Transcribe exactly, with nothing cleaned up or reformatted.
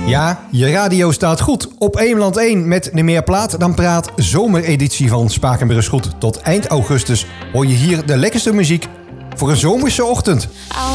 Ja, je radio staat goed. Op Eemland één met de Meer Plaat dan Praat zomereditie van Spakenburg Goed. Tot eind augustus hoor je hier de lekkerste muziek voor een zomerse ochtend.